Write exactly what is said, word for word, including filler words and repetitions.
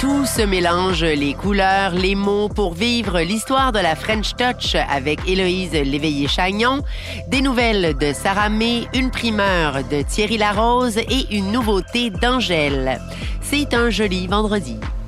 Tout se mélange, les couleurs, les mots, pour vivre l'histoire de la French Touch avec Héloïse Léveillé-Chagnon, des nouvelles de Sarah May, une primeur de Thierry Larose et une nouveauté d'Angèle. C'est un joli vendredi.